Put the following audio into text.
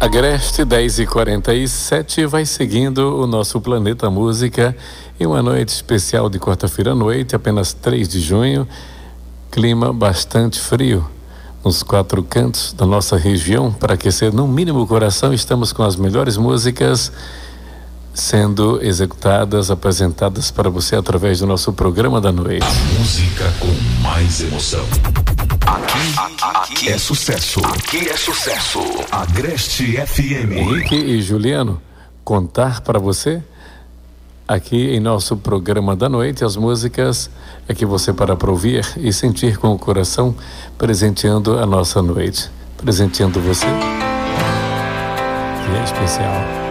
Agreste 10h47 vai seguindo o nosso Planeta Música em uma noite especial de quarta-feira à noite, apenas 3 de junho, clima bastante frio nos 4 cantos da nossa região. Para aquecer no mínimo o coração, estamos com as melhores músicas sendo executadas, apresentadas para você através do nosso programa da noite. A música com mais emoção. Aqui é sucesso. Aqui é sucesso. Agreste FM. Henrique e Juliano, contar para você aqui em nosso programa da noite as músicas é que você para ouvir e sentir com o coração, presenteando a nossa noite, presenteando você, que é especial.